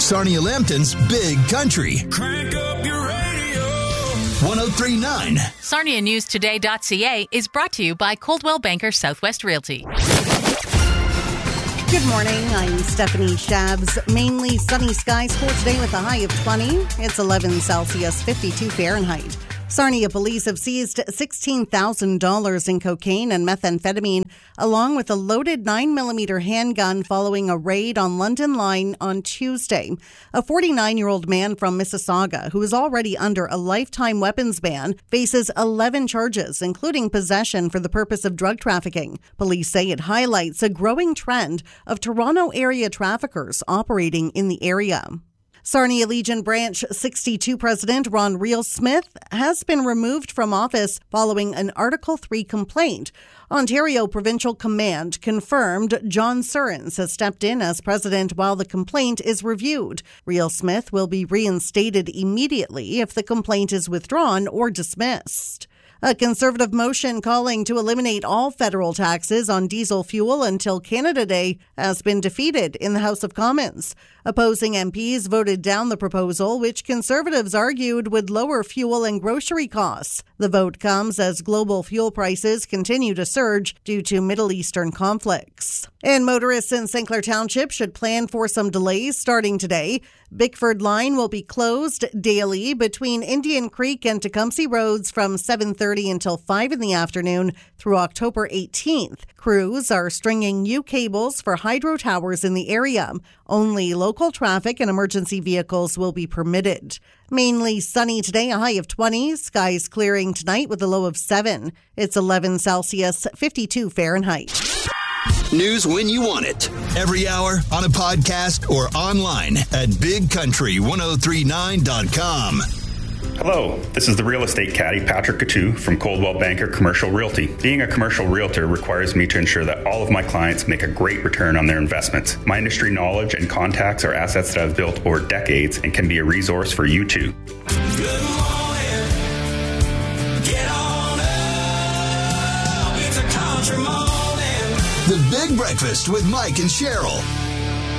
Sarnia Lambton's Big Country. Crank up your radio. 103.9. SarniaNewsToday.ca is brought to you by Coldwell Banker Southwest Realty. Good morning. I'm Stephanie Shabs. Mainly sunny skies for today with a high of 20. It's 11 Celsius, 52 Fahrenheit. Sarnia police have seized $16,000 in cocaine and methamphetamine, along with a loaded 9mm handgun following a raid on London Line on Tuesday. A 49-year-old man from Mississauga, who is already under a lifetime weapons ban, faces 11 charges, including possession for the purpose of drug trafficking. Police say it highlights a growing trend of Toronto area traffickers operating in the area. Sarnia Legion Branch 62 President Ron Real-Smith has been removed from office following an Article 3 complaint. Ontario Provincial Command confirmed John Surrens has stepped in as president while the complaint is reviewed. Real-Smith will be reinstated immediately if the complaint is withdrawn or dismissed. A Conservative motion calling to eliminate all federal taxes on diesel fuel until Canada Day has been defeated in the House of Commons. Opposing MPs voted down the proposal, which Conservatives argued would lower fuel and grocery costs. The vote comes as global fuel prices continue to surge due to Middle Eastern conflicts. And motorists in St. Clair Township should plan for some delays starting today. Bickford Line will be closed daily between Indian Creek and Tecumseh Roads from 7:30 until 5 in the afternoon through October 18th. Crews are stringing U-cables for hydro towers in the area. Only local traffic and emergency vehicles will be permitted. Mainly sunny today, a high of 20. Skies clearing tonight with a low of 7. It's 11 Celsius, 52 Fahrenheit. News when you want it. Every hour on a podcast or online at bigcountry1039.com. Hello, this is the real estate caddy Patrick Coutu from Coldwell Banker Commercial Realty. Being a commercial realtor requires me to ensure that all of my clients make a great return on their investments. My industry knowledge and contacts are assets that I've built over decades and can be a resource for you too. Good morning. Get on up. It's a country morning. The Big Breakfast with Mike and Cheryl.